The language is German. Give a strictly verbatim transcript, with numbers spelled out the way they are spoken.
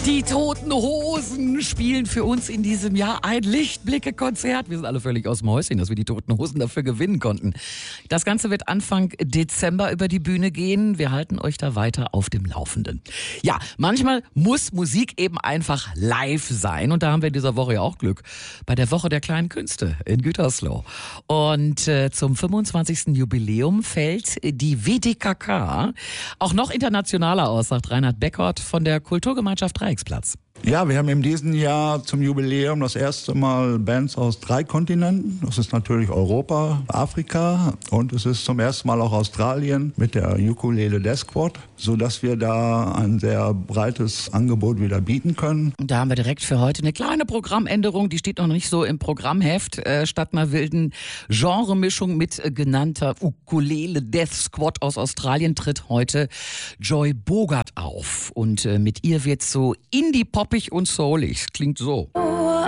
Die Toten Hosen spielen für uns in diesem Jahr ein Lichtblicke-Konzert. Wir sind alle völlig aus dem Häuschen, dass wir die Toten Hosen dafür gewinnen konnten. Das Ganze wird Anfang Dezember über die Bühne gehen. Wir halten euch da weiter auf dem Laufenden. Ja, manchmal muss Musik eben einfach live sein. Und da haben wir in dieser Woche ja auch Glück. Bei der Woche der kleinen Künste in Gütersloh. Und äh, zum fünfundzwanzigsten Jubiläum fällt die W D K K auch noch internationaler aus, sagt Reinhard Beckert von der Kulturgemeinschaft Dreiecksplatz. Ja, wir haben in diesem Jahr zum Jubiläum das erste Mal Bands aus drei Kontinenten. Das ist natürlich Europa, Afrika und es ist zum ersten Mal auch Australien mit der Ukulele Death Squad, sodass wir da ein sehr breites Angebot wieder bieten können. Da haben wir direkt für heute eine kleine Programmänderung, die steht noch nicht so im Programmheft. Äh, statt einer wilden Genremischung mit äh, genannter Ukulele Death Squad aus Australien tritt heute Joy Bogart auf. Und äh, mit ihr wird so Indie-Poppig und soulig. Klingt so.